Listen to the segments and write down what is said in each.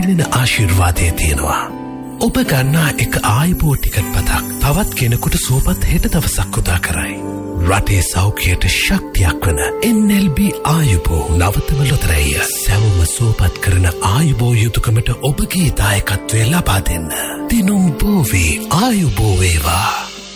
පැමිණෙන ආශිර්වාදයේ තියෙනවා. ඔබ ගන්නා එක ආයුබෝ ටිකට් පතක් තවත් කෙනෙකුට සුවපත් හෙට දවසක් උදා කරයි. රටේ සෞඛ්‍යයට ශක්තියක් වන NLB ආයුබෝ නවතම ලොතරැය. සැවොම සුවපත් කරන ආයුබෝ යුතුයකමට ඔබගේ දායකත්වය ලබා දෙන්න. දිනුම් බෝවේ ආයුබෝ වේවා.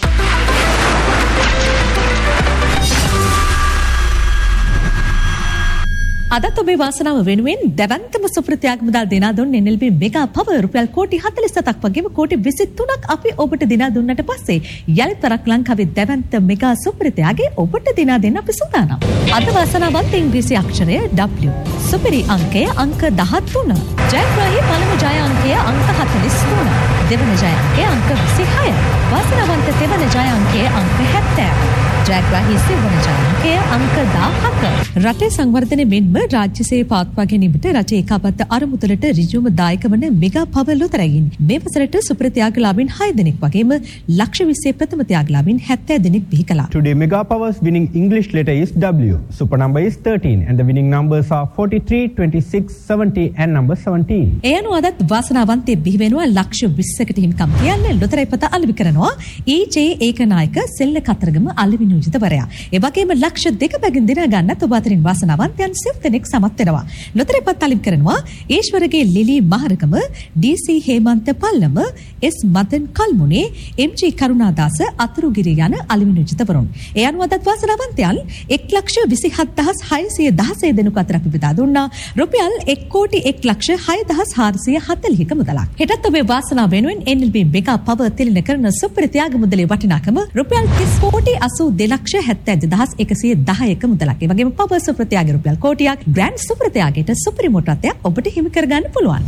අදත් ඔබේ වාසනාව වෙනුවෙන් දැවැන්තම සුප්‍රත්‍යාග මුදල් දිනා දුන් NLB මෙගා පවර් රුපියල් කෝටි 47ක් වගේම කෝටි 23ක් අපි ඔබට දිනා දුන්නට පස්සේ යලිත් වරක් ලංකාවේ දැවැන්ත මෙගා සුප්‍රත්‍යාගේ ඔබට දිනා දෙන්න අපි සූදානම්. අද වාසනාවන්ත ඉංග්‍රීසි අක්ෂරය W. සුපිරි අංකය අංක 13. ජයග්‍රාහී පළමු ජය අංකය අංක 43. දෙවන ජය අංකය අංක 26. වාසනාවන්ත දෙවන ජය අංකය අංක 70. ජයග්‍රාහී සෙවන ජය අංකය අංක 17. රටේ සංවර්ධනය මෙන්ම රාජ්‍ය සේවය පවත්වා ගැනීමට රජයේ ඒකාබද්ධ අරමුදලට ඍජුවම දායක වන මෙගා පවර් ලොතරැයින් මේ වසරට සුප්‍රත්‍යාගලාභීන් 6 දෙනෙක් වගේම ලක්ෂ 20 ප්‍රථම ත්‍යාගලාභීන් 70 දෙනෙක් බිහි කළා. Today Mega Power's winning English letter is W. Super number is 13 and the winning numbers are 43, 26, 70 and number 17. ඒ අනුව අදත් වාසනාවන්තයෙ බිහි වෙනවා ලක්ෂ 20කට හිමිකම් කියන්නේ ලොතරැයි පත අලෙවි කරනවා E.J. ඒකනායක සෙල්ල කතරගම අලෙවි නියෝජිතවරයා. ඒ වගේම ලක්ෂ 2 බැගින් දිනා ගන්නත් ඔබ අතරින් වාසනාවන්තයන් දෙනෙක් සමත් වෙනවා. ලොතරැයි පත් අලෙවි කරනවා ඊශ්වරගේ Lily Maharagama, DC Hemantha පල්ලම, S Madan කල්මුනේ, MG කරුණාදාස Athurugiriya යන අලෙවි නියෝජිතවරුන්. ඒ අනුව අදත් වාසනාවන්තයන් 1,27,616 දෙනෙකු අතර අපි බෙදා දුන්නා රුපියල් 1,06,0440ක මුදලක්. හෙටත් ඔබේ වාසනාව වෙනුවෙන් NLB මෙගා පවර් තිලින කරන සුප්‍රත්‍යාග මුදලේ වටිනාකම රුපියල් 30,82,110ක මුදලක්. ඒ වගේම පවර් සුප්‍රත්‍යාග රුපියල් කෝටියක්, ග්‍රෑන්ඩ් සුප්‍රත්‍යාගයට සුපිරිමෝට් රථයක් ඔබට හිමි කරගන්න පුළුවන්.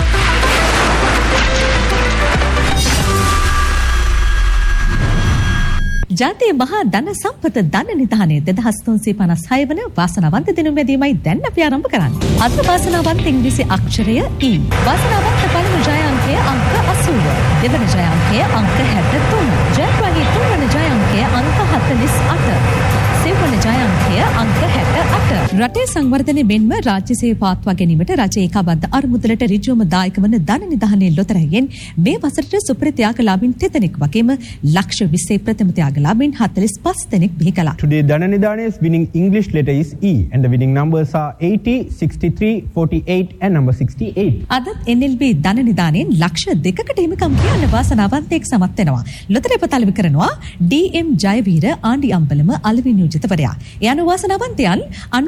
ජාතිය මහා ධන සම්පත ධන නිධානයේ 2356 වන වාසනාවන්ත දිනුම් වැදීමයි දැන් අපි ආරම්භ කරන්නේ. අද වාසනාවන්ත ඉංග්‍රීසි අක්ෂරය E. වාසනාවන්ත පළමු ජය අංකය අංක 80. දෙවන ජය අංකය අංක 63. ජයග්‍රාහී තුන්වන ජය අංකය අංක 48. සෙවන ජය අංකය අංක 68. රටේ සංවර්ධනය මෙන්ම රාජ්‍ය සේවය පවත්වා ගැනීමට රජයේ ඒකාබද්ධ අරමුදලට ඍජුවම දායක වන ධන නිධානයේ ලොතරැයින් මේ වසරට සුප්‍රත්‍යාගලාභීන් 3 දෙනෙක් වගේම ලක්ෂ 20 ප්‍රථම ත්‍යාගලාභීන් 45 දෙනෙක් බිහි කළා. Today Dhana Nidhane's winning English letter is E and the winning numbers are 80, 63, 48 and number 68. අදත් NLB ධන නිධානයෙන් ලක්ෂ 2කට හිමිකම් කියන වාසනාවන්තයෙක් සමත් වෙනවා. ලොතරැයි පත අලෙවි කරනවා DM ජයවීර ආණ්ඩි අම්බලම අලෙවි නියෝජිතවරයා. ඒ අනුව වාසනාවන්තයන්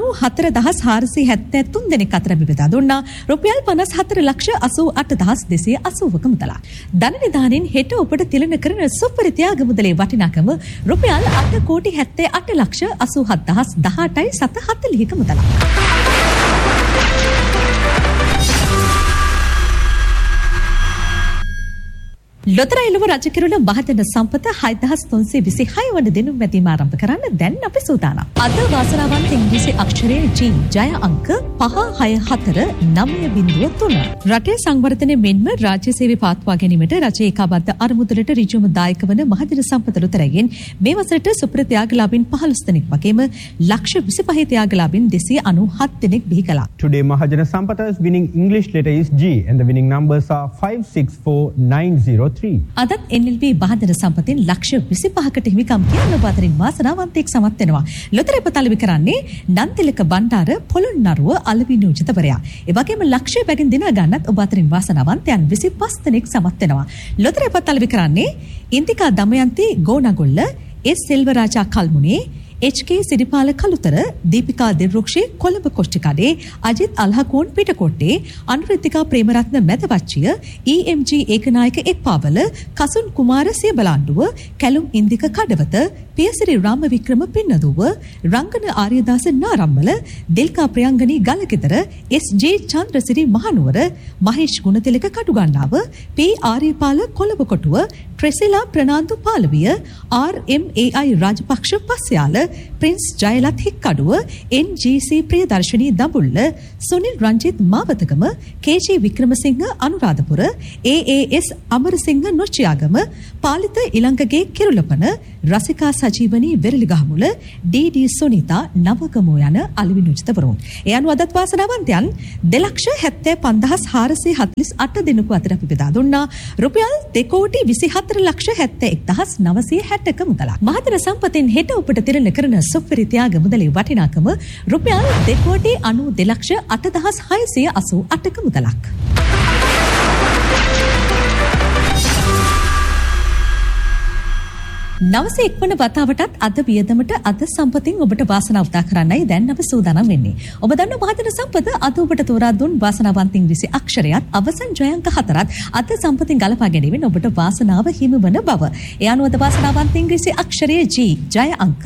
94,473 දෙනෙක් අතර බෙදා දුන්නා රුපියල් 54,88,280ක මුදලක්. ධන නිධානයෙන් හෙට ඔබට තිලන කරන සුප්‍රත්‍යාග මුදලේ වටිනාකම රුපියල් 8,78,87,18ක මුදලක්. ලොතරැයිලුව රජකිරුළ මහජන සම්පත 6,326 වන දිනුම් වැදීම ආරම්භ කරන්න දැන් අපි සූදානම්. අද වාසනාවන්ත ඉංග්‍රීසි අක්ෂරයේ G ජය අංක 564,903. රටේ සංවර්ධනය මෙන්ම රාජ්‍ය සේවය පවත්වා ගැනීමට රජයේ ඒකාබද්ධ අරමුදලට ඍජුවම දායක වන මහජන සම්පත ලොතරැයින් මේ වසරට සුප්‍රත්‍යාගලාභීන් 15 දෙනෙක් වගේම ලක්ෂ 25 ත්‍යාගලාභීන් 297 දෙනෙක් බිහි කළා. Today Mahajana Sampatha's winning English letter is G and the winning numbers are 564,903. අදත් NLB මහජන සම්පතෙන් ලක්ෂ 25කට හිමිකම් කියන ඔබ අතරින් වාසනාවන්තයෙක් සමත් වෙනවා. ලොතරැයි පත අලෙවි කරන්නේ නන්තිලක බණ්ඩාර පොළොන්නරුව අලෙවි නියෝජිතවරයා. ඒ වගේම ලක්ෂය බැගින් දිනා ගන්නත් ඔබ අතරින් වාසනාවන්තයන් 25 දෙනෙක් සමත් වෙනවා. ලොතරැයි පත අලෙවි කරන්නේ Indika Damayanthi ගෝනගොල්ල, S සෙල්වරාජා කල්මුනේ, HK Siripala Kalutara, Deepika දෙවෘක්ෂේ Colombo කොෂ්ටිකඩේ, Ajith අල්හකෝන් පිටකොට්ටේ, අනුරිතිකා Premaratne මැදවච්චිය, EMG Ekanayake එක්පාවල, Kasun කුමාර සියබලාණ්ඩුව, කැලුම් ඉන්දික කඩවත, පියසිරි රාම වික්‍රම පින්නදුව, රංගන ආර්යදාස නාරම්මල, දෙල්කා ප්‍රියංගනී ගලගෙදර, SJ චන්ද්‍රසිරි මහනුවර, මහේෂ් ගුණතිලක කටුගන්නාව, P ආර්යපාල කොළඹ කොටුව, ට්‍රෙසිලා ප්‍රනාන්දු පාලවිය, RMAI රාජපක්ෂ පස්යාල, prince Jayalath Hikkaduwa, NGC Priyadarshani Dambulla, Sunil Ranjith Mawathagama, KG Wickremesinghe Anuradhapura, AAS Amarasinghe Nochchiyagama, Palitha ඉලංගගේ Kirulapana, Rasika සජීවනී වෙරළිගහමුල, DD සොනිතා නවගමෝ යන අලෙවි නියුජිතවරුන්. ඒ අනුව අදත් වාසනාවන්තයන් 2,70,548 දෙනෙකු අතර අපි බෙදා දුන්නා රුපියල් 2,24,71,960ක මුදලක්. මහතර සම්පතින් හෙට ඔබට තිරණ කරන සුපිරි ත්‍යාග මුදලේ වටිනාකම රුපියල් 2,92,8,688ක මුදලක්. නවසේ එක්වන වතාවටත් අද වියදමට අද සම්පතින් ඔබට වාසනාව උදා කරන්නයි දැන් අපි සූදානම් වෙන්නේ. ඔබ දන්න මහතර සම්පත අද ඔබට තෝරා දුන් වාසනාවන්තින් 20 අක්ෂරයත් අවසන් ජය අංක 4ත් අද සම්පතින් ගලපා ගැනීමෙන් ඔබට වාසනාව හිමි වන බව. ඒ අනුව වාසනාවන්තින් 20 අක්ෂරයේ G ජය අංක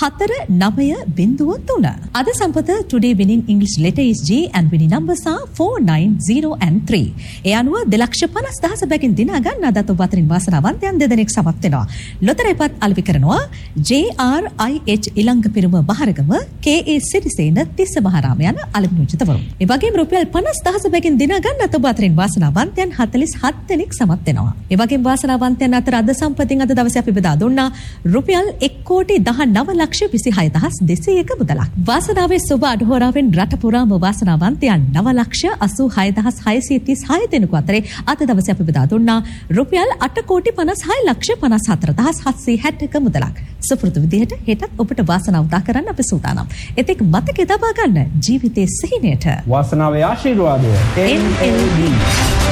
4903. අද සම්පත today winning English letter is G and winning numbers are 4, 9, 0 and 3. ඒ අනුව 2,50,000 බැගින් දිනා ගන්න අදත් ඔබ අතරින් වාසනාවන්තයන් දෙදෙනෙක් සමත් වෙනවා. ලොතරැයි අලෙවි කරනවා JRIH ඉලංග පිරුම බහරගම KA සිරිසේන තිස්ස මහරාම යන අලෙවි නියුජිතවරුන්. ඒ වගේම රුපියල් 50,000 බැගින් දිනා ගන්න අත ඔබ අතරින් වාසනාවන්තයන් 47 දෙනෙක් සමත් වෙනවා. ඒ වගේම වාසනාවන්තයන් අතර අද සම්පතින් අද දවසේ අපි බෙදා දුන්නා රුපියල් 1,19,26,200ක මුදලක්. වාසනාවේ සුබ අඩහෝරාවෙන් රට පුරාම වාසනාවන්තයන් 9,86,636 දෙනෙකු අතරේ අද දවසේ අපි බෙදා දුන්නා රුපියල් 8,56,54,760ක මුදලක්. සුපුරුදු විදිහට හෙටත් ඔබට වාසනාව උදා කරන්න අපි සූදානම්. එතෙක් මතකේ තබා ගන්න ජීවිතයේ සිහිනයට වාසනාවේ ආශිර්වාදය NLB